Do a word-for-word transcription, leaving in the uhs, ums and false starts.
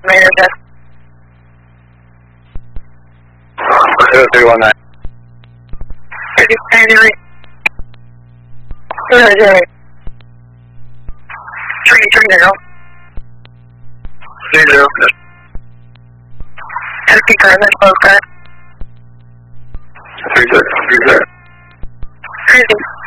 Commander Jeff. zero three one nine. thirty, thirty, zero, zero. Three, three, zero. Three zero. Empty Garmin, close car. Three six. Three six. Crazy.